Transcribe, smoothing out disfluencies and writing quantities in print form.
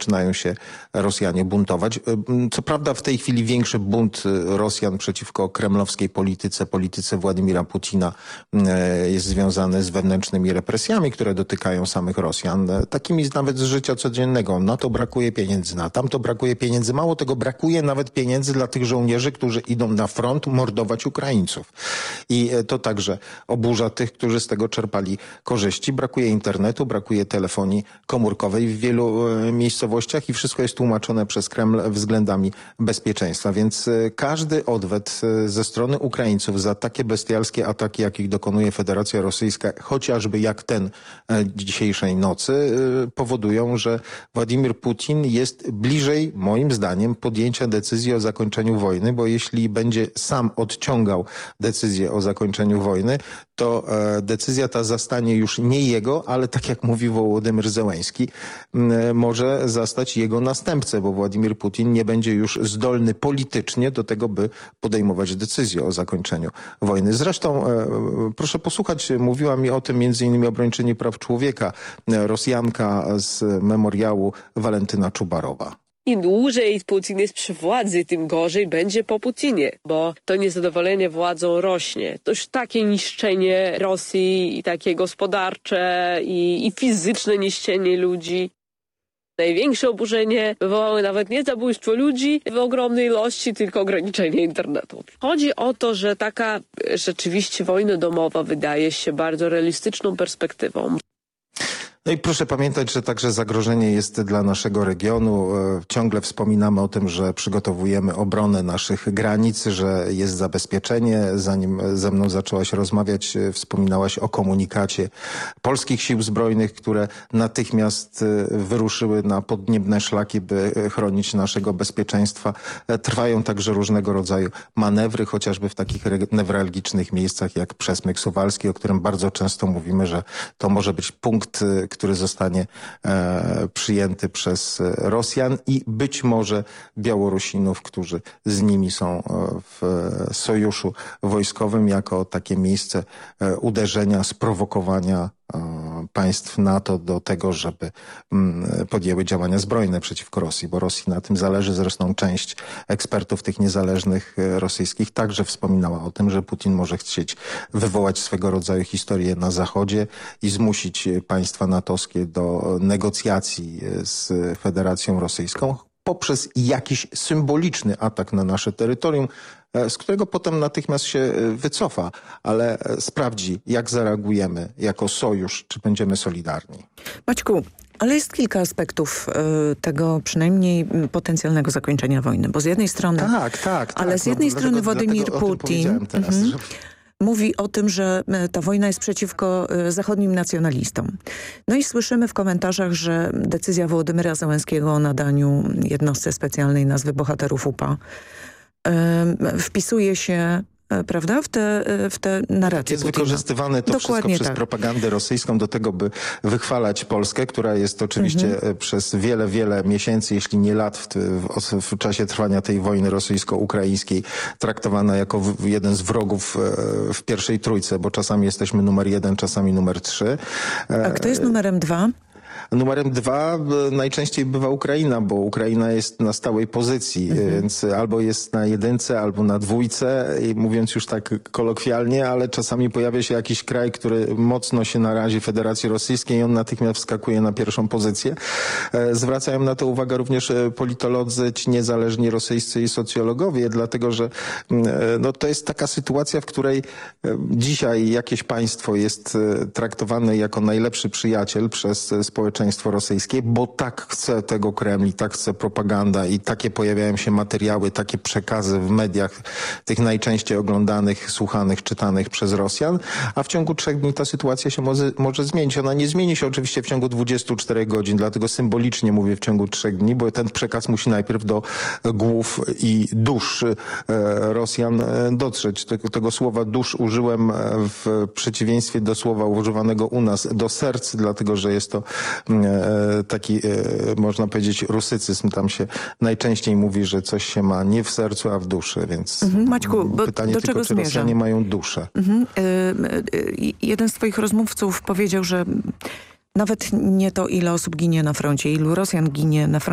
zaczynają się Rosjanie buntować. Co prawda w tej chwili większy bunt Rosjan przeciwko kremlowskiej polityce Władimira Putina jest związany z wewnętrznymi represjami, które dotykają samych Rosjan, takimi nawet z życia codziennego. Na to brakuje pieniędzy, na tamto brakuje pieniędzy. Mało tego, brakuje nawet pieniędzy dla tych żołnierzy, którzy idą na front mordować Ukraińców. I to także oburza tych, którzy z tego czerpali korzyści. Brakuje internetu, brakuje telefonii komórkowej w wielu miejscowościach i wszystko jest tłumaczone przez Kreml względami bezpieczeństwa. Więc każdy odwet ze strony Ukraińców za takie bestialskie ataki, jakich dokonuje Federacja Rosyjska, chociażby jak ten dzisiejszej nocy, powodują, że Władimir Putin jest bliżej, moim zdaniem, podjęcia decyzji o zakończeniu wojny, bo jeśli będzie sam odciągał decyzję o zakończeniu wojny, to decyzja ta zastanie już nie jego, ale tak jak mówi Wołodymyr Zełenski, może zastać jego następcę, bo Władimir Putin nie będzie już zdolny politycznie do tego, by podejmować decyzję o zakończeniu wojny. Zresztą, proszę posłuchać, mówiła mi o tym m.in. obrończyni praw człowieka, Rosjanka z memoriału Walentyna Czubarowa. Im dłużej Putin jest przy władzy, tym gorzej będzie po Putinie, bo to niezadowolenie władzą rośnie. To już takie niszczenie Rosji i takie gospodarcze i fizyczne niszczenie ludzi. Największe oburzenie wywołały nawet nie zabójstwo ludzi w ogromnej ilości, tylko ograniczenie internetu. Chodzi o to, że taka rzeczywiście wojna domowa wydaje się bardzo realistyczną perspektywą. No i proszę pamiętać, że także zagrożenie jest dla naszego regionu. Ciągle wspominamy o tym, że przygotowujemy obronę naszych granic, że jest zabezpieczenie. Zanim ze mną zaczęłaś rozmawiać, wspominałaś o komunikacie polskich sił zbrojnych, które natychmiast wyruszyły na podniebne szlaki, by chronić naszego bezpieczeństwa. Trwają także różnego rodzaju manewry, chociażby w takich newralgicznych miejscach jak Przesmyk Suwalski, o którym bardzo często mówimy, że to może być punkt, który zostanie przyjęty przez Rosjan i być może Białorusinów, którzy z nimi są w sojuszu wojskowym, jako takie miejsce uderzenia, sprowokowania państw NATO do tego, żeby podjęły działania zbrojne przeciwko Rosji, bo Rosji na tym zależy. Zresztą część ekspertów tych niezależnych rosyjskich także wspominała o tym, że Putin może chcieć wywołać swego rodzaju historię na Zachodzie i zmusić państwa natowskie do negocjacji z Federacją Rosyjską poprzez jakiś symboliczny atak na nasze terytorium, z którego potem natychmiast się wycofa, ale sprawdzi, jak zareagujemy jako sojusz, czy będziemy solidarni. Maćku, ale jest kilka aspektów tego przynajmniej potencjalnego zakończenia wojny, bo z jednej strony... Tak. Ale z jednej strony Władimir Putin mówi o tym, że ta wojna jest przeciwko zachodnim nacjonalistom. No i słyszymy w komentarzach, że decyzja Wołodymyra Zełenskiego o nadaniu jednostce specjalnej nazwy Bohaterów UPA wpisuje się, prawda, w te narracje Jest Putina. Wykorzystywane to Dokładnie wszystko przez propagandę rosyjską do tego, by wychwalać Polskę, która jest oczywiście przez wiele miesięcy, jeśli nie lat w czasie trwania tej wojny rosyjsko-ukraińskiej traktowana jako jeden z wrogów w pierwszej trójce, bo czasami jesteśmy numer 1, czasami numer 3. A kto jest numerem 2? Numerem 2 najczęściej bywa Ukraina, bo Ukraina jest na stałej pozycji, więc albo jest na 1, albo na 2, i mówiąc już tak kolokwialnie, ale czasami pojawia się jakiś kraj, który mocno się narazi Federacji Rosyjskiej i on natychmiast wskakuje na pierwszą pozycję. Zwracają na to uwagę również politolodzy, ci niezależni rosyjscy i socjologowie, dlatego że to jest taka sytuacja, w której dzisiaj jakieś państwo jest traktowane jako najlepszy przyjaciel przez społeczeństwo rosyjskie, bo tak chce tego Kreml i tak chce propaganda i takie pojawiają się materiały, takie przekazy w mediach, tych najczęściej oglądanych, słuchanych, czytanych przez Rosjan, a w ciągu 3 dni ta sytuacja się może zmienić. Ona nie zmieni się oczywiście w ciągu 24 godzin, dlatego symbolicznie mówię w ciągu 3 dni, bo ten przekaz musi najpierw do głów i dusz Rosjan dotrzeć. Tego słowa dusz użyłem w przeciwieństwie do słowa używanego u nas do serc, dlatego że jest to taki, można powiedzieć, rusycyzm. Tam się najczęściej mówi, że coś się ma nie w sercu, a w duszy, więc Maćku, pytanie do tylko, czego czy Rosjanie mają duszę. Jeden z twoich rozmówców powiedział, że nawet nie to, ile osób ginie na froncie, ilu Rosjan ginie na froncie,